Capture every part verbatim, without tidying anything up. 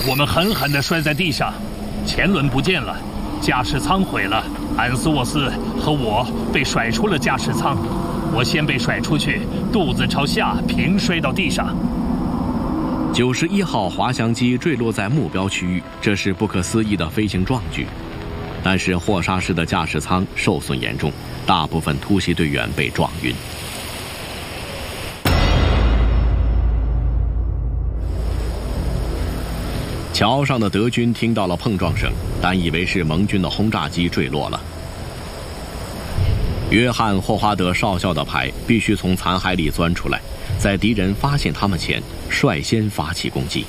我们狠狠地摔在地上，前轮不见了，驾驶舱毁了。安斯沃斯和我被甩出了驾驶舱，我先被甩出去，肚子朝下平摔到地上。 九十一号滑翔机坠落在目标区域，这是不可思议的飞行壮举。但是霍沙式的驾驶舱受损严重，大部分突袭队员被撞晕。桥上的德军听到了碰撞声，但以为是盟军的轰炸机坠落了。约翰·霍华德少校的排必须从残骸里钻出来，在敌人发现他们前率先发起攻击。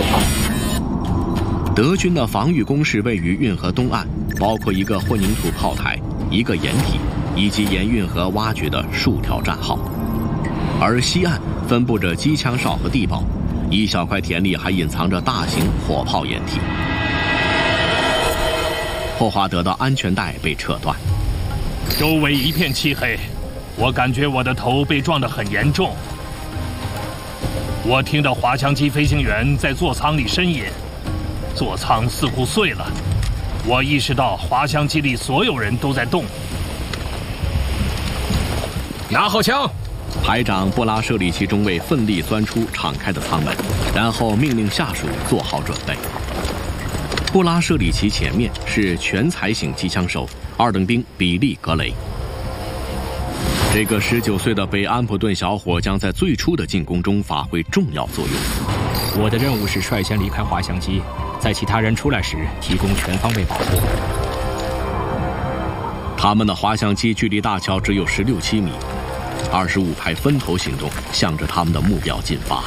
德军的防御工事位于运河东岸，包括一个混凝土炮台、一个掩体以及沿运河挖掘的数条战壕，而西岸分布着机枪哨和地堡，一小块田里还隐藏着大型火炮掩体。霍华德的安全带被扯断， 周围一片漆黑，我感觉我的头被撞得很严重。我听到滑翔机飞行员在座舱里呻吟，座舱似乎碎了。我意识到滑翔机里所有人都在动。 拿好枪！ 排长布拉舍里奇中尉奋力钻出敞开的舱门，然后命令下属做好准备。布拉舍里奇前面是全才型机枪手二等兵比利·格雷。这个十九岁的北安普顿小伙将在最初的进攻中发挥重要作用。 我的任务是率先离开滑翔机，在其他人出来时提供全方位保护。 他们的滑翔机距离大桥只有十六七米，二十五排分头行动，向着他们的目标进发。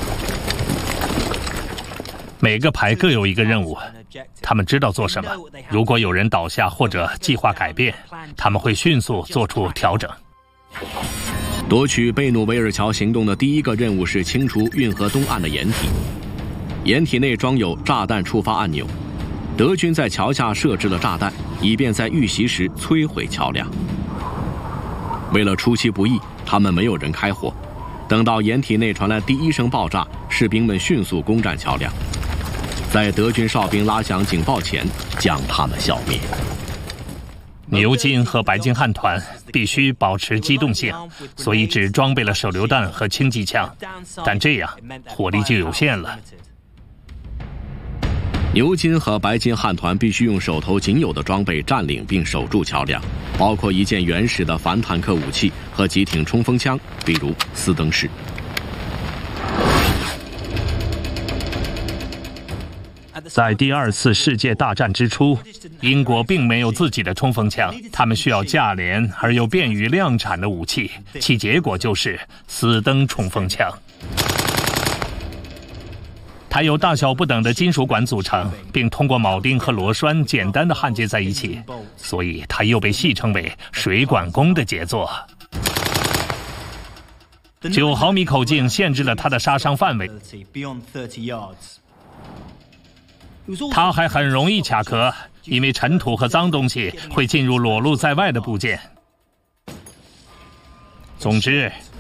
每个排各有一个任务，他们知道做什么。如果有人倒下或者计划改变，他们会迅速做出调整。 夺取贝努维尔桥行动的第一个任务是清除运河东岸的掩体。掩体内装有炸弹触发按钮，德军在桥下设置了炸弹，以便在遇袭时摧毁桥梁。为了出其不意，他们没有人开火。等到掩体内传来第一声爆炸，士兵们迅速攻占桥梁，在德军哨兵拉响警报前将他们消灭。 牛津和白金汉团必须保持机动性，所以只装备了手榴弹和轻机枪，但这样火力就有限了。 牛津和白金汉团必须用手头仅有的装备占领并守住桥梁，包括一件原始的反坦克武器和几挺冲锋枪，比如斯登式。 在第二次世界大战之初，英国并没有自己的冲锋枪，他们需要价廉而又便于量产的武器，其结果就是斯登冲锋枪。它由大小不等的金属管组成，并通过铆钉和螺栓简单的焊接在一起，所以它又被戏称为水管工的杰作。九毫米口径限制了它的杀伤范围，它还很容易卡壳，因为尘土和脏东西会进入裸露在外的部件。总之，